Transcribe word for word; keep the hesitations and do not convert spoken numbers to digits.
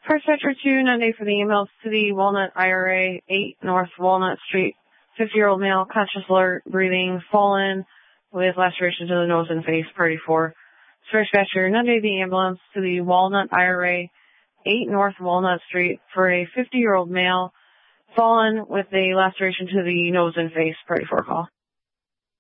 First sector two, Monday for the ambulance to the Walnut I R A, eight North Walnut Street, fifty-year-old male, conscious alert, breathing, fallen, with laceration to the nose and face, party four. First sector, Monday the ambulance to the Walnut I R A, eight North Walnut Street, for a fifty-year-old male, fallen with a laceration to the nose and face, party four call.